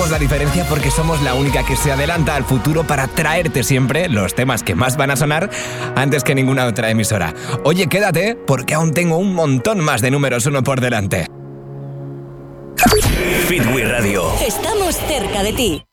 marcamos la diferencia porque somos la única que se adelanta al futuro para traerte siempre los temas que más van a sonar antes que ninguna otra emisora. Oye, quédate porque aún tengo un montón más de números 1 por delante. Fit We Radio. Estamos cerca de ti.